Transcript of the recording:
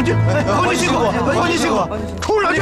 君，皇军辛苦，皇军辛苦，出来就。